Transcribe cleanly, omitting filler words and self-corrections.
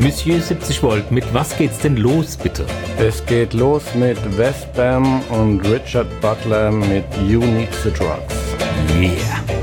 Monsieur 70 Volt, mit was geht's denn los, bitte? Es geht los mit Westbam und Richard Butler mit You Need the Drugs. Yeah.